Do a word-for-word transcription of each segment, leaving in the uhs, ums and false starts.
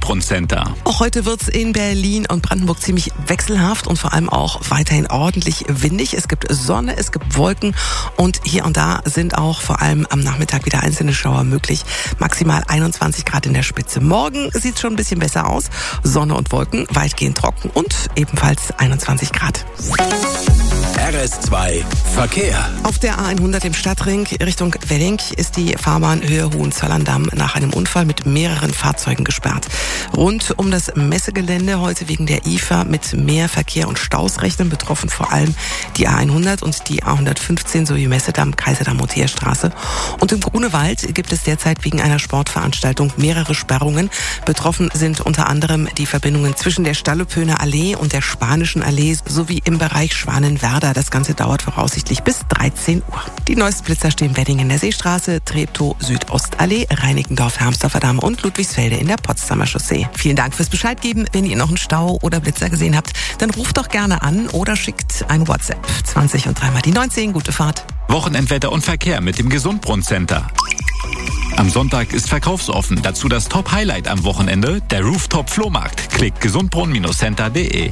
Gesundbrunnen-Center. Auch heute wird es in Berlin und Brandenburg ziemlich wechselhaft und vor allem auch weiterhin ordentlich windig. Es gibt Sonne, es gibt Wolken und hier und da sind auch vor allem am Nachmittag wieder einzelne Schauer möglich. Maximal einundzwanzig Grad in der Spitze. Morgen sieht es schon ein bisschen besser aus. Sonne und Wolken, weitgehend trocken und ebenfalls einundzwanzig Grad. R S zwei Verkehr. Auf der A hundert im Stadtring Richtung Wedding ist die Fahrbahn Höhe Hohenzollern-Damm nach einem Unfall mit mehreren Fahrzeugen gesperrt. Rund um das Messegelände heute wegen der I F A mit mehr Verkehr und Staus rechnen, betroffen vor allem die A hundert und die A hundertfünfzehn sowie Messedamm, Kaiserdamm-Motheerstraße. Und im Grunewald gibt es derzeit wegen einer Sportveranstaltung mehrere Sperrungen. Betroffen sind unter anderem die Verbindungen zwischen der Stallepöhner Allee und der Spanischen Allee sowie im Bereich Schwanenwerder. Das Ganze dauert voraussichtlich bis dreizehn Uhr. Die neuesten Blitzer stehen Wedding in der Seestraße, Treptow Südostallee, Reinickendorf, Hermsdorfer Damm und Ludwigsfelde in der Potsdamer Chaussee. Vielen Dank fürs Bescheid geben. Wenn ihr noch einen Stau oder Blitzer gesehen habt, dann ruft doch gerne an oder schickt ein WhatsApp. zwanzig und dreimal die neunzehn. Gute Fahrt. Wochenendwetter und Verkehr mit dem Gesundbrunnen-Center. Am Sonntag ist verkaufsoffen. Dazu das Top-Highlight am Wochenende, der Rooftop-Flohmarkt. Klickt gesundbrunnen Center punkt de.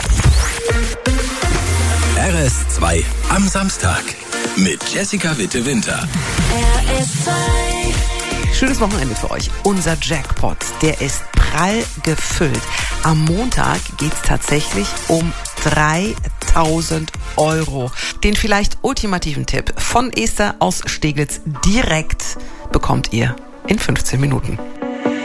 R S zwei am Samstag mit Jessica Witte-Winter. R S zwei. Schönes Wochenende für euch. Unser Jackpot, der ist prall gefüllt. Am Montag geht's tatsächlich um dreitausend Euro. Den vielleicht ultimativen Tipp von Esther aus Steglitz direkt bekommt ihr in fünfzehn Minuten.